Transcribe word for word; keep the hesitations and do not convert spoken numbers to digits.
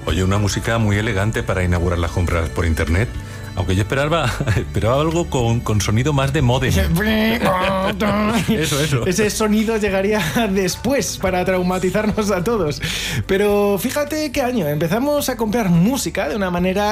Oye, una música muy elegante para inaugurar las compras por internet. Aunque yo esperaba, esperaba algo con, con sonido más de módem. Eso, eso. Ese sonido llegaría después para traumatizarnos a todos. Pero fíjate qué año. Empezamos a comprar música de una manera